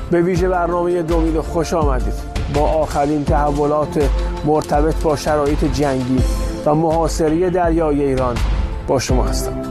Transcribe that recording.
به ویژه برنامه دومید خوش آمدید. با آخرین تحولات مرتبط با شرایط جنگی و محاصره دریای ایران با شما هستم.